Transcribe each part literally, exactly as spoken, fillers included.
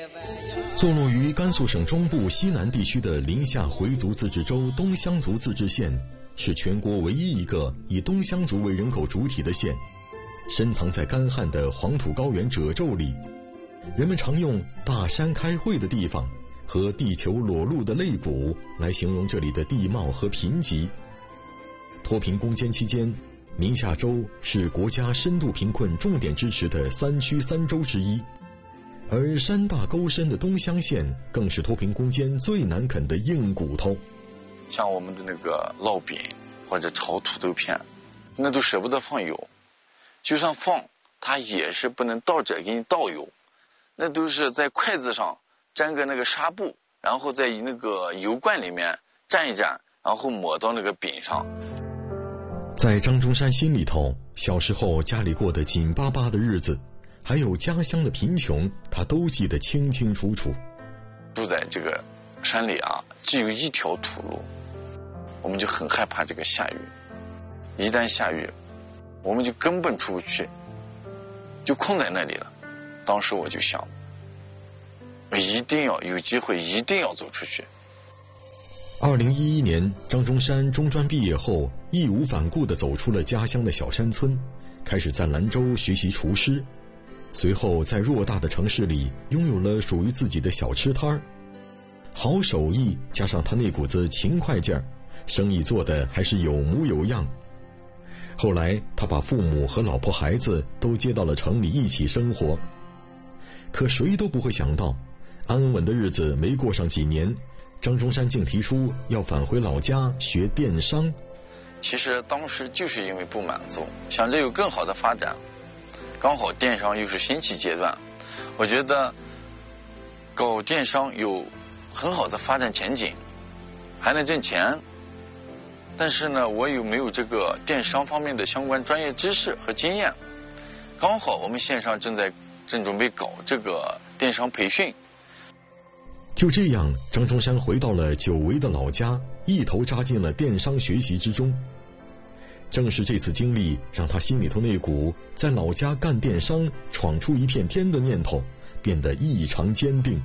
坐落于甘肃省中部西南地区的临夏回族自治州东乡族自治县，是全国唯一一个以东乡族为人口主体的县。深藏在干旱的黄土高原褶皱里，人们常用大山开会的地方和地球裸露的肋骨来形容这里的地貌和贫瘠。脱贫攻坚期间，宁夏州是国家深度贫困重点支持的三区三州之一，而山大沟深的东乡县更是脱贫攻坚最难啃的硬骨头。 像我们的那个烙饼或者炒土豆片，那都舍不得放油，就算放它也是不能倒着给你倒油，那都是在筷子上沾个那个纱布，然后在那个油罐里面蘸一蘸，然后抹到那个饼上。 在张中山心里头，小时候家里过得紧巴巴的日子，还有家乡的贫穷，他都记得清清楚楚。 住在这个山里啊，只有一条土路，我们就很害怕这个下雨。一旦下雨，我们就根本出不去，就困在那里了。当时我就想，我一定要有机会，一定要走出去。 二零一一年，张中山中专毕业后，义无反顾地走出了家乡的小山村，开始在兰州学习厨师。随后，在偌大的城市里，拥有了属于自己的小吃摊儿。好手艺加上他那股子勤快劲儿，生意做的还是有模有样。后来，他把父母和老婆孩子都接到了城里一起生活。可谁都不会想到，安稳的日子没过上几年，张中山竟提出要返回老家学电商。 其实当时就是因为不满足，想着有更好的发展，刚好电商又是兴起阶段，我觉得搞电商有很好的发展前景，还能挣钱。但是呢，我有没有这个电商方面的相关专业知识和经验？刚好我们县上正在正准备搞这个电商培训。 就这样，张中山回到了久违的老家，一头扎进了电商学习之中。正是这次经历，让他心里头那股在老家干电商、闯出一片天的念头变得异常坚定。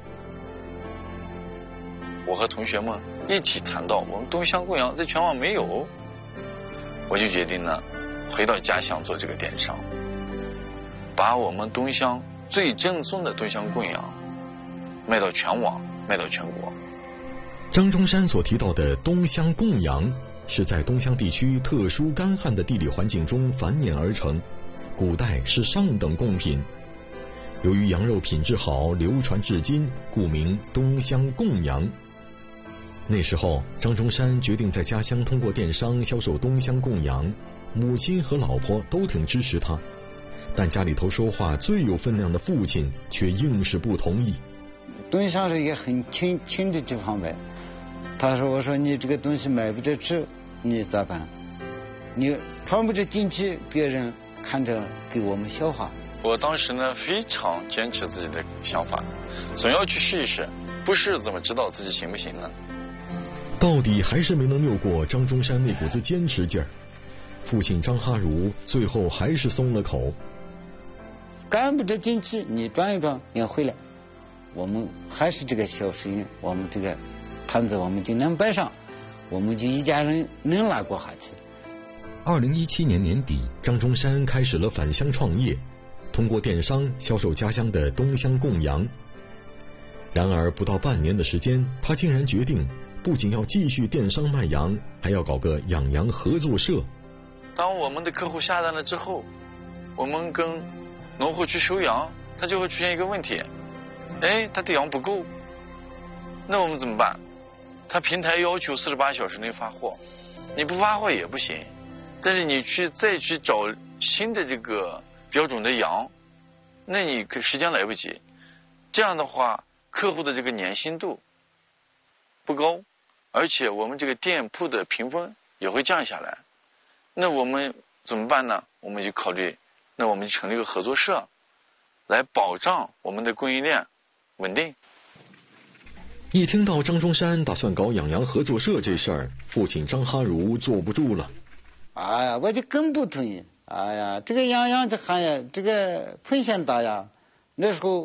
我和同学们一起谈到我们东乡供养在全网没有，我就决定呢，回到家乡做这个电商，把我们东乡最正宗的东乡供养卖到全网，卖到全国。 张中山所提到的东乡供养，是在东乡地区特殊干旱的地理环境中繁衍而成，古代是上等贡品。由于羊肉品质好，流传至今，故名东乡供养。那时候，张中山决定在家乡通过电商销售东乡供养，母亲和老婆都挺支持他，但家里头说话最有分量的父亲却硬是不同意。 东乡是一个很轻轻的地方卖，他说：“我说你这个东西卖不着吃，你咋办？你传不着进去，别人看着给我们消化。” 我当时呢非常坚持自己的想法，总要去试一试，不试怎么知道自己行不行呢？ 到底还是没能拗过张中山那股子坚持劲儿，父亲张哈如最后还是松了口。 干不着进去，你转一转也回来。我们还是这个小生意，我们这个摊子我们尽量摆上，我们就一家人能拉过下去。 二零一七年年底，张中山开始了返乡创业，通过电商销售家乡的东乡供羊。然而不到半年的时间，他竟然决定不仅要继续电商卖羊，还要搞个养羊合作社。 当我们的客户下单了之后，我们跟农户去收羊，他就会出现一个问题，哎，他的羊不够，那我们怎么办？他平台要求四十八小时内发货，你不发货也不行，但是你去再去找新的这个标准的羊，那你可时间来不及。这样的话，客户的这个粘性度不高，而且我们这个店铺的评分也会降下来。那我们怎么办呢？我们就考虑，那我们就成立一个合作社，来保障我们的供应链稳定。 一听到张中山打算搞养羊合作社这事儿，父亲张哈如坐不住了。 哎呀，我就更不同意。哎呀，这个养羊这行业，这个风险大呀。那时候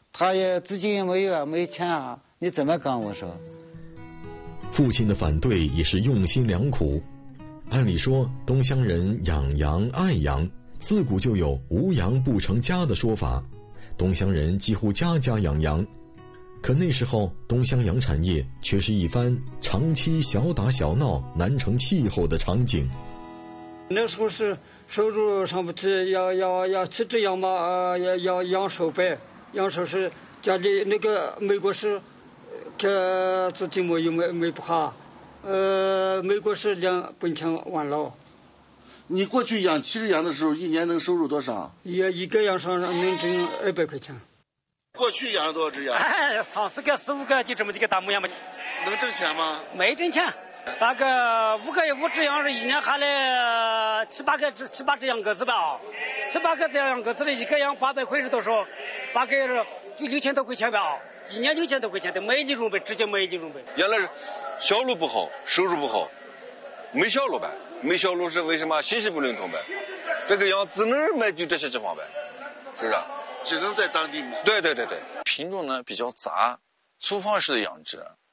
他也资金也没有啊，没钱啊，你怎么干？我说。 父亲的反对也是用心良苦。按理说，东乡人养羊爱羊，自古就有无羊不成家的说法，东乡人几乎家家养羊。可那时候东乡养产业却是一番长期小打小闹难成气候的场景。 那时候是收入上不去，要要要去这样嘛，呃、要要养手呗，养手是家里那个美国是，这自己没有没没不好，呃，美国是两本钱完了。 你过去养七只羊的时候，一年能收入多少？ 也一个羊上能挣二百块钱。 过去养了多少只羊？ 哎，三四个、四五个，就这么几个大母羊嘛。 能挣钱吗？ 没挣钱，大概五个五只羊是一年下来七八个七八只羊鸽子吧，七八个这样鸽子的一个羊八百块是多少？大概是就六千多块钱吧，一年六千多块钱的没利润呗，直接没利润呗。 原来是销路不好，收入不好，没销路呗，没销路是为什么？信息不灵通呗，这个羊只能卖就这些地方呗，是不是？ 只能在当地买。 对对对对，品种呢比较杂，粗放式的养殖，